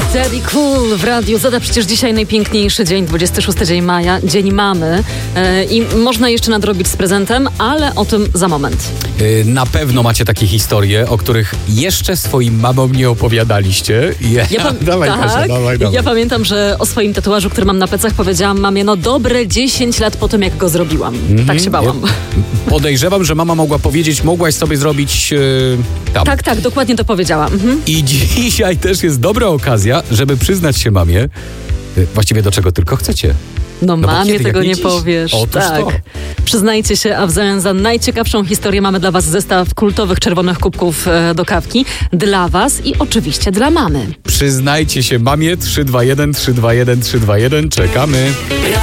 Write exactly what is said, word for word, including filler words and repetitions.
Daddy Cool w radiu. Zada przecież dzisiaj najpiękniejszy dzień, dwudziestego szóstego dzień maja, dzień mamy. Yy, I można jeszcze nadrobić z prezentem, ale o tym za moment. Yy, na pewno macie takie historie, o których jeszcze swoim mamom nie opowiadaliście. Yeah. Ja, pa- dawaj, tak, Kasia, dawaj, dawaj. Ja pamiętam, że o swoim tatuażu, który mam na plecach, powiedziałam mamie, no dobre dziesięć lat po tym, jak go zrobiłam. Mm-hmm. Tak się bałam. Ja podejrzewam, że mama mogła powiedzieć, mogłaś sobie zrobić yy, tam. Tak, tak, dokładnie to powiedziałam. Mhm. I dzisiaj też jest dobra okazja, żeby przyznać się mamie, yy, właściwie do czego tylko chcecie. No, no mamie kiedy, tego nie nie dziś? powiesz. Otóż tak. to. Przyznajcie się, a w zamian za najciekawszą historię mamy dla was zestaw kultowych czerwonych kubków e, do kawki. Dla was i oczywiście dla mamy. Przyznajcie się mamie. Trzy dwa jeden, trzy dwa jeden, trzy dwa jeden. Czekamy.